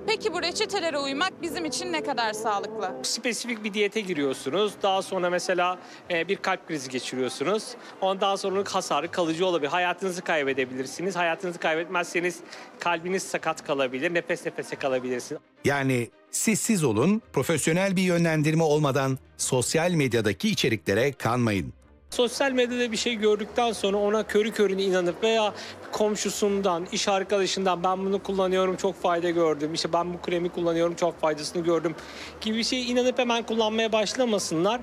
Peki bu reçetelere uymak bizim için ne kadar sağlıklı? Spesifik bir diyete giriyorsunuz. Daha sonra mesela bir kalp krizi geçiriyorsunuz. Ondan sonra hasarı kalıcı olabilir. Hayatınızı kaybedebilirsiniz. Hayatınızı kaybetmezseniz kalbiniz sakat kalabilir. Nefes nefese kalabilirsiniz. Yani siz olun, profesyonel bir yönlendirme olmadan sosyal medyadaki içeriklere kanmayın. Sosyal medyada bir şey gördükten sonra ona körü körüne inanıp veya komşusundan, iş arkadaşından ben bunu kullanıyorum çok fayda gördüm, İşte ben bu kremi kullanıyorum çok faydasını gördüm gibi bir şeye inanıp hemen kullanmaya başlamasınlar.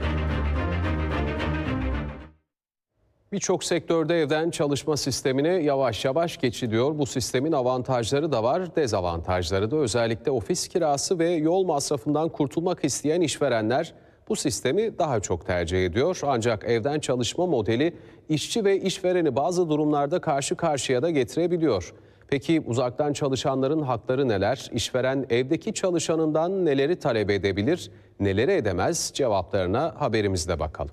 Birçok sektörde evden çalışma sistemine yavaş yavaş geçiliyor. Bu sistemin avantajları da var, dezavantajları da. Özellikle ofis kirası ve yol masrafından kurtulmak isteyen işverenler bu sistemi daha çok tercih ediyor. Ancak evden çalışma modeli işçi ve işvereni bazı durumlarda karşı karşıya da getirebiliyor. Peki uzaktan çalışanların hakları neler? İşveren evdeki çalışanından neleri talep edebilir, neleri edemez? Cevaplarına haberimizde bakalım.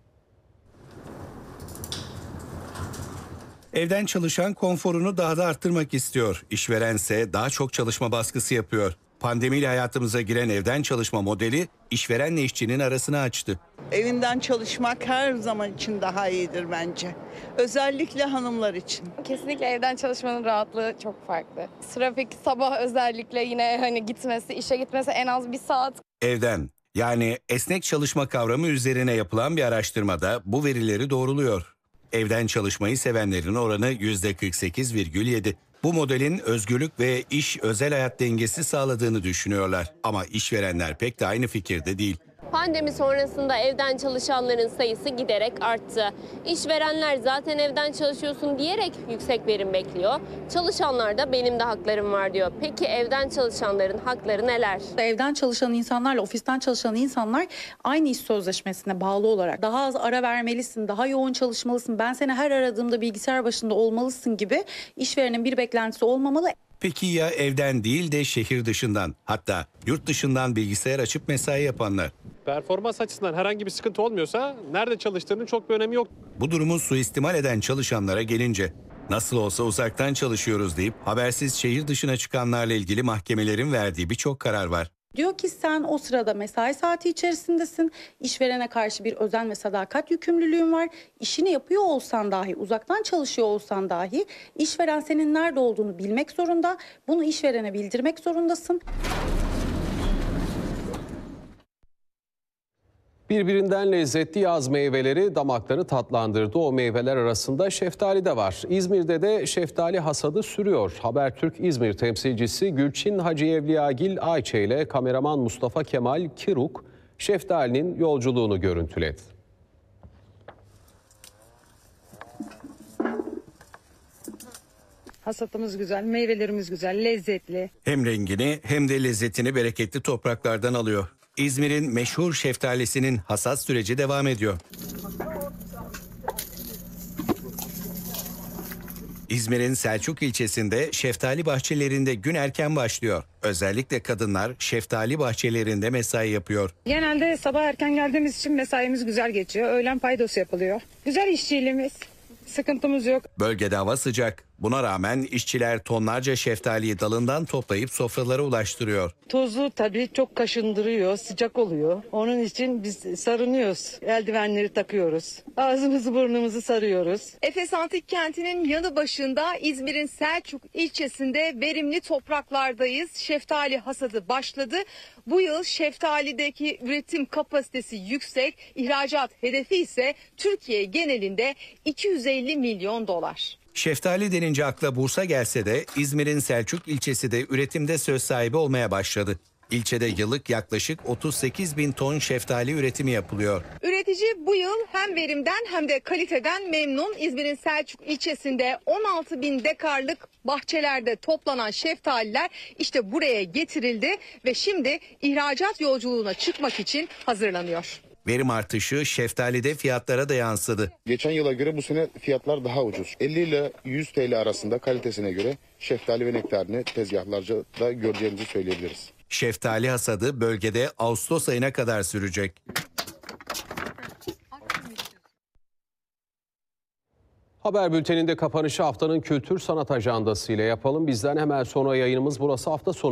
Evden çalışan konforunu daha da arttırmak istiyor. İşverense daha çok çalışma baskısı yapıyor. Pandemiyle hayatımıza giren evden çalışma modeli işverenle işçinin arasını açtı. Evinden çalışmak her zaman için daha iyidir bence. Özellikle hanımlar için. Kesinlikle evden çalışmanın rahatlığı çok farklı. Trafik sabah özellikle yine gitmesi, işe gitmesi en az 1 saat. Evden, yani esnek çalışma kavramı üzerine yapılan bir araştırmada bu verileri doğruluyor. Evden çalışmayı sevenlerin oranı %48,7. Bu modelin özgürlük ve iş özel hayat dengesi sağladığını düşünüyorlar. Ama işverenler pek de aynı fikirde değil. Pandemi sonrasında evden çalışanların sayısı giderek arttı. İşverenler zaten evden çalışıyorsun diyerek yüksek verim bekliyor. Çalışanlar da benim de haklarım var diyor. Peki evden çalışanların hakları neler? Evden çalışan insanlarla ofisten çalışan insanlar aynı iş sözleşmesine bağlı olarak daha az ara vermelisin, daha yoğun çalışmalısın, ben seni her aradığımda bilgisayar başında olmalısın gibi işverenin bir beklentisi olmamalı. Peki ya evden değil de şehir dışından, hatta yurt dışından bilgisayar açıp mesai yapanlar? Performans açısından herhangi bir sıkıntı olmuyorsa nerede çalıştığının çok bir önemi yok. Bu durumu suistimal eden çalışanlara gelince, nasıl olsa uzaktan çalışıyoruz deyip habersiz şehir dışına çıkanlarla ilgili mahkemelerin verdiği birçok karar var. Diyor ki sen o sırada mesai saati içerisindesin, işverene karşı bir özen ve sadakat yükümlülüğün var. İşini yapıyor olsan dahi, uzaktan çalışıyor olsan dahi işveren senin nerede olduğunu bilmek zorunda, bunu işverene bildirmek zorundasın. Birbirinden lezzetli yaz meyveleri damakları tatlandırdı. O meyveler arasında şeftali de var. İzmir'de de şeftali hasadı sürüyor. Habertürk İzmir temsilcisi Gülçin Hacı Evliyagil Ayçe ile kameraman Mustafa Kemal Kiruk şeftalinin yolculuğunu görüntüledi. Hasatımız güzel, meyvelerimiz güzel, lezzetli. Hem rengini hem de lezzetini bereketli topraklardan alıyor. İzmir'in meşhur şeftalisinin hasat süreci devam ediyor. İzmir'in Selçuk ilçesinde şeftali bahçelerinde gün erken başlıyor. Özellikle kadınlar şeftali bahçelerinde mesai yapıyor. Genelde sabah erken geldiğimiz için mesaimiz güzel geçiyor. Öğlen paydosu yapılıyor. Güzel işçiliğimiz, sıkıntımız yok. Bölgede hava sıcak. Buna rağmen işçiler tonlarca şeftaliyi dalından toplayıp sofralara ulaştırıyor. Tozu tabii çok kaşındırıyor, sıcak oluyor. Onun için biz sarınıyoruz. Eldivenleri takıyoruz. Ağzımızı burnumuzu sarıyoruz. Efes Antik Kenti'nin yanı başında İzmir'in Selçuk ilçesinde verimli topraklardayız. Şeftali hasadı başladı. Bu yıl şeftalideki üretim kapasitesi yüksek. İhracat hedefi ise Türkiye genelinde 250 milyon dolar. Şeftali denince akla Bursa gelse de İzmir'in Selçuk ilçesi de üretimde söz sahibi olmaya başladı. İlçede yıllık yaklaşık 38 bin ton şeftali üretimi yapılıyor. Üretici bu yıl hem verimden hem de kaliteden memnun. İzmir'in Selçuk ilçesinde 16 bin dekarlık bahçelerde toplanan şeftaliler işte buraya getirildi ve şimdi ihracat yolculuğuna çıkmak için hazırlanıyor. Verim artışı şeftalide fiyatlara da yansıdı. Geçen yıla göre bu sene fiyatlar daha ucuz. 50 ile 100 TL arasında kalitesine göre şeftali ve nektarini tezgahlarca da göreceğimizi söyleyebiliriz. Şeftali hasadı bölgede Ağustos ayına kadar sürecek. Haber bülteninde kapanışı haftanın kültür sanat ajandası ile yapalım. Bizden hemen sonra yayınımız burası hafta sonu.